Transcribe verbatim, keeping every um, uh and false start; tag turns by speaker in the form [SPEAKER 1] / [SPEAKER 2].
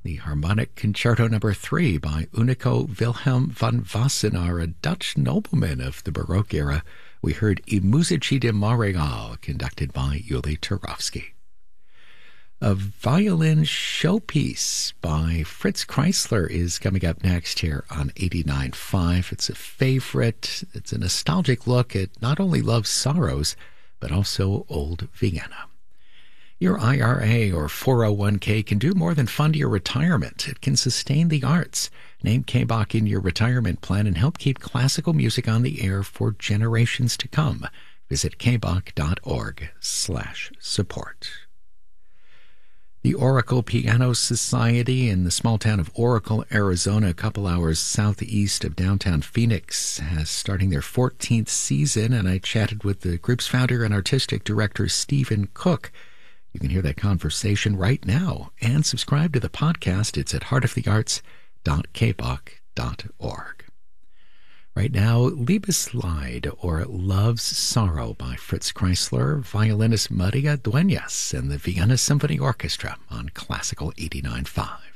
[SPEAKER 1] the Harmonic Concerto Number three by Unico Wilhelm van Wassenaar, a Dutch nobleman of the Baroque era. We heard I Musici di Montreal, conducted by Yuli Turovsky. A violin showpiece by Fritz Kreisler is coming up next here on eighty-nine point five. It's a favorite. It's a nostalgic look at not only love's sorrows, but also old Vienna. Your I R A or four oh one k can do more than fund your retirement. It can sustain the arts. Name K B O C in your retirement plan and help keep classical music on the air for generations to come. Visit kboc.org slash support. The Oracle Piano Society in the small town of Oracle, Arizona, a couple hours southeast of downtown Phoenix, has starting their fourteenth season, and I chatted with the group's founder and artistic director, Stephen Cook. You can hear that conversation right now and subscribe to the podcast. It's at heart of the arts dot k b o c dot org. Right now, Liebesleid, or Love's Sorrow, by Fritz Kreisler, violinist Maria Dueñas, and the Vienna Symphony Orchestra on Classical eighty-nine point five.